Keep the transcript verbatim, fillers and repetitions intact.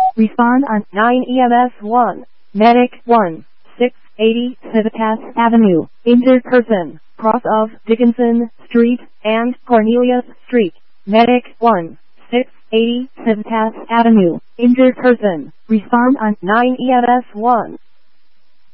Respond on nine E M S one. Medic one. six eighty Civitas Avenue. Injured person. Cross of Dickinson Street and Cornelius Street. Medic one. six eighty Civitas Avenue. Injured person. Respond on nine E M S one.